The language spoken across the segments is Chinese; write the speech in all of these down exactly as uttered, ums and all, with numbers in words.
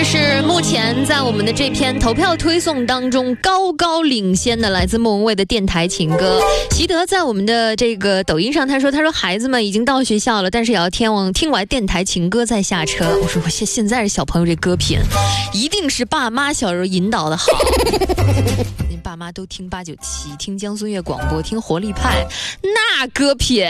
这是目前在我们的这篇投票推送当中高高领先的来自莫文蔚的电台情歌。习德在我们的这个抖音上他说他说孩子们已经到学校了，但是也要听完听完电台情歌再下车。我说我现现在的小朋友这歌品一定是爸妈小时候引导的好。您爸妈都听八九七，听江苏乐广播，听活力派，那歌品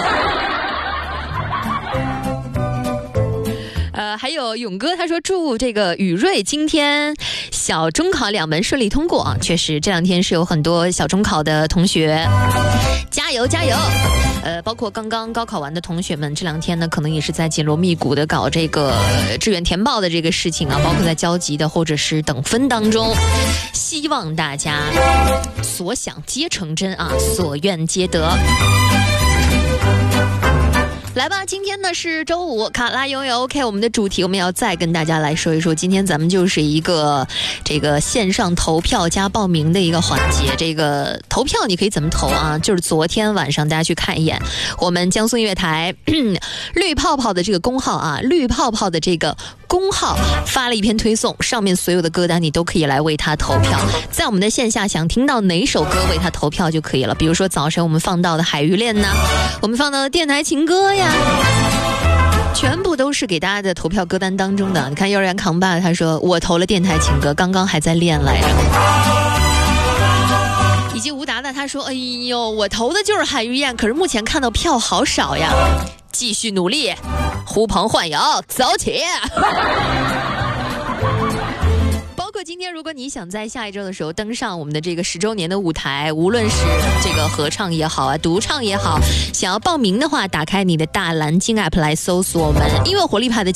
呃，还有勇哥他说祝这个雨瑞今天小中考两门顺利通过啊，确实这两天是有很多小中考的同学加油加油。呃，包括刚刚高考完的同学们，这两天呢可能也是在紧锣密鼓的搞这个志愿填报的这个事情啊，包括在交集的或者是等分当中，希望大家所想皆成真啊，所愿皆得。来吧，今天呢是周五，卡拉拥有 OK， 我们的主题我们要再跟大家来说一说。今天咱们就是一个这个线上投票加报名的一个环节。这个投票你可以怎么投啊？就是昨天晚上大家去看一眼我们江苏音乐台绿泡泡的这个公号啊，绿泡泡的这个公号发了一篇推送，上面所有的歌单你都可以来为他投票。在我们的线下想听到哪首歌为他投票就可以了，比如说早晨我们放到的海芋恋呐，我们放到的电台情歌呀，全部都是给大家的投票歌单当中的。你看幼儿园扛把他说我投了电台情歌，刚刚还在练来着。以及吴达达他说哎呦我投的就是海芋恋，可是目前看到票好少呀，继续努力，呼朋唤友，走起。包括今天如果你想在下一周的时候登上我们的这个十周年的舞台，无论是这个合唱也好啊，独唱也好，想要报名的话，打开你的大蓝鲸 app 来搜索我们音乐活力派的